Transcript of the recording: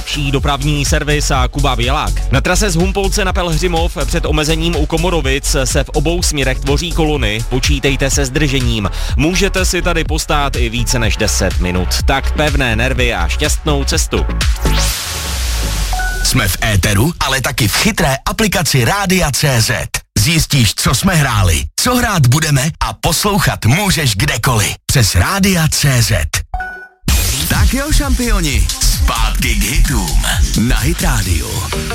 nejlepší dopravní servis a Kuba Bělák. Na trase z Humpolce na Pelhřimov před omezením u Komorovic se v obou směrech tvoří kolony, počítejte se zdržením. Můžete si tady postát i více než 10 minut. Tak pevné nervy a šťastnou cestu. Jsme v éteru, ale taky v chytré aplikaci Rádia.cz. Zjistíš, co jsme hráli, co hrát budeme a poslouchat můžeš kdekoliv. Přes Rádia.cz. Tak jo, šampioni, zpátky k hitům na Hit Radio.